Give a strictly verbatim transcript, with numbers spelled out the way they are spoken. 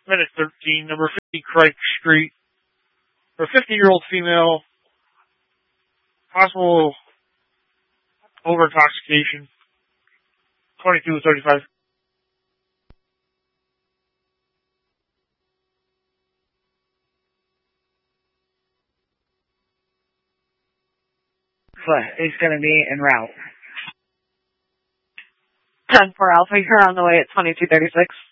minute thirteen, number fifty Crike Street. For a fifty-year-old female, possible over-intoxication, twenty-two to thirty-five. Is going to be en route. ten four Alpha, you're on the way at twenty-two thirty-six.